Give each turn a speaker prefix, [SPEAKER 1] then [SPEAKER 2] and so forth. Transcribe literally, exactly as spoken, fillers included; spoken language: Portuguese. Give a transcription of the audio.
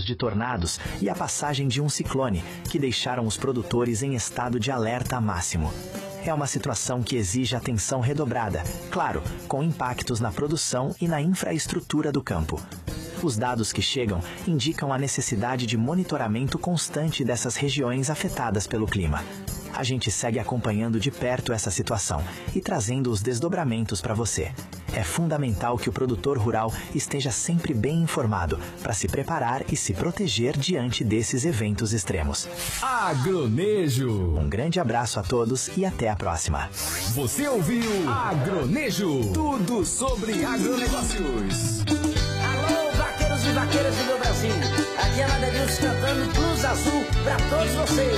[SPEAKER 1] de tornados e a passagem de um ciclone, que deixaram os produtores em estado de alerta máximo. É uma situação que exige atenção redobrada, claro, com impactos na produção e na infraestrutura do campo. Os dados que chegam indicam a necessidade de monitoramento constante dessas regiões afetadas pelo clima. A gente segue acompanhando de perto essa situação e trazendo os desdobramentos para você. É fundamental que o produtor rural esteja sempre bem informado para se preparar e se proteger diante desses eventos extremos.
[SPEAKER 2] Agronejo.
[SPEAKER 1] Um grande abraço a todos e até a próxima.
[SPEAKER 2] Você ouviu Agronejo, tudo sobre agronegócios.
[SPEAKER 3] Alô, vaqueiros e vaqueiras do meu Brasil. Aqui é Madelinhos cantando Cruz Azul para todos vocês.